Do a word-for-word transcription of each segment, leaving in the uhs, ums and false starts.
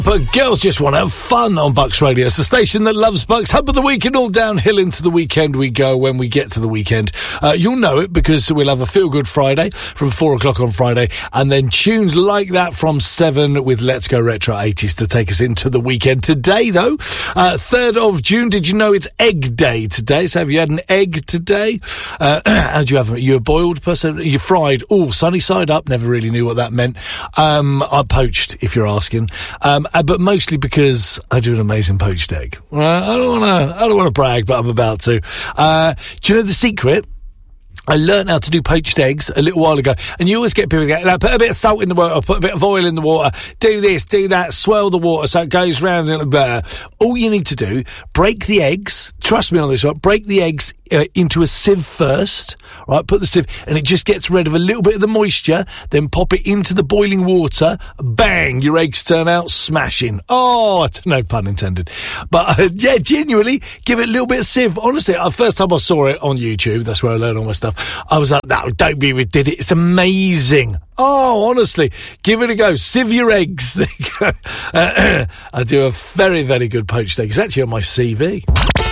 But girls just want to have fun on Bucks Radio. It's a station that loves Bucks. Hub of the week and all downhill into the weekend we go when we get to the weekend. Uh, you'll know it because we'll have a Feel Good Friday from four o'clock on Friday, and then tunes like that from seven with Let's Go Retro eighties to take us into the weekend. Today, though, uh, third of June, did you know it's Egg Day today? So have you had an egg today? Uh, how do you have it? You a boiled person? You fried? Oh, sunny side up. Never really knew what that meant. Um, I poached, if you're asking. Um, Uh, but mostly because I do an amazing poached egg. Uh, I don't want to. I don't want to brag, but I'm about to. Uh, do you know the secret? I learned how to do poached eggs a little while ago, and you always get people that go, put a bit of salt in the water, put a bit of oil in the water, do this, do that, swirl the water so it goes round and blah. All you need to do, break the eggs, trust me on this one, break the eggs uh, into a sieve first, right, put the sieve, and it just gets rid of a little bit of the moisture, then pop it into the boiling water, bang, your eggs turn out smashing. Oh, no pun intended. But, uh, yeah, genuinely, give it a little bit of sieve. Honestly, the first time I saw it on YouTube, that's where I learned all my stuff, I was like, no, don't be ridiculous. It's amazing. Oh, honestly, give it a go. Sieve your eggs. There you go. Uh, I do a very, very good poached egg. It's actually on my C V.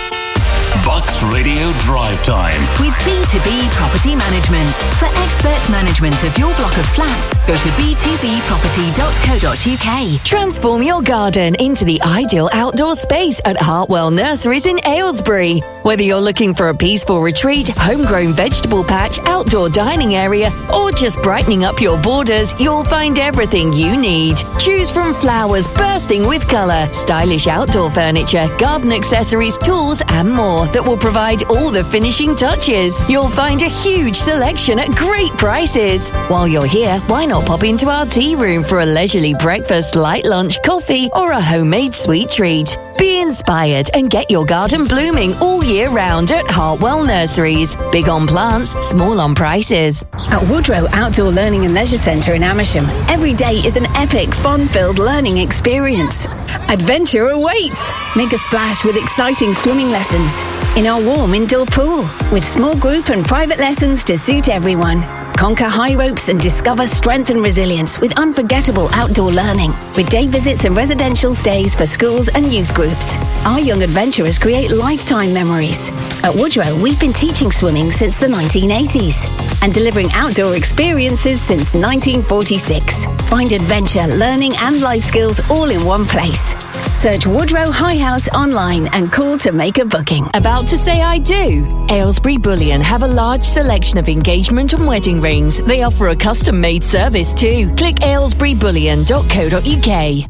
Bucks Radio Drive Time. With B two B Property Management. For expert management of your block of flats, go to b two b property dot co dot u k. Transform your garden into the ideal outdoor space at Hartwell Nurseries in Aylesbury. Whether you're looking for a peaceful retreat, homegrown vegetable patch, outdoor dining area, or just brightening up your borders, you'll find everything you need. Choose from flowers bursting with colour, stylish outdoor furniture, garden accessories, tools, and more that will provide all the finishing touches. You'll find a huge selection at great prices. While you're here, why not pop into our tea room for a leisurely breakfast, light lunch, coffee, or a homemade sweet treat? Be inspired and get your garden blooming all year round at Hartwell Nurseries. Big on plants, small on prices. At Woodrow Outdoor Learning and Leisure Centre in Amersham, every day is an epic, fun-filled learning experience. Adventure awaits! Make a splash with exciting swimming lessons in our warm indoor pool, with small group and private lessons to suit everyone. Conquer high ropes and discover strength and resilience with unforgettable outdoor learning, with day visits and residential stays for schools and youth groups. Our young adventurers create lifetime memories. At Woodrow, we've been teaching swimming since the nineteen eighties and delivering outdoor experiences since nineteen forty-six. Find adventure, learning and life skills all in one place. Search Woodrow High House online and call to make a booking. About to say I do? Aylesbury Bullion have a large selection of engagement and wedding rings. They offer a custom-made service too. Click aylesbury bullion dot co dot u k.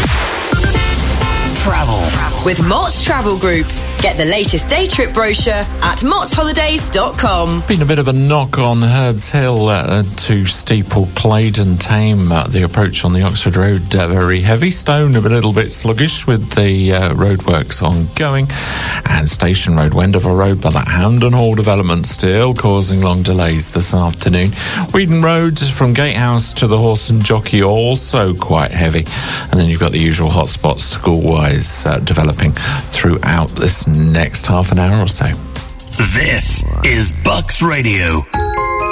Travel. With Mott's Travel Group. Get the latest day trip brochure at motts holidays dot com. Been a bit of a knock on Herds Hill uh, to Steeple, Claydon, Tame. Uh, the approach on the Oxford Road, uh, very heavy. Stone, a little bit sluggish with the uh, roadworks ongoing. And Station Road, Wendover Road, by that Hampden Hall development still causing long delays this afternoon. Whedon Road from Gatehouse to the Horse and Jockey, also quite heavy. And then you've got the usual hotspots school-wise uh, developing throughout this next half an hour or so. This is Bucks Radio.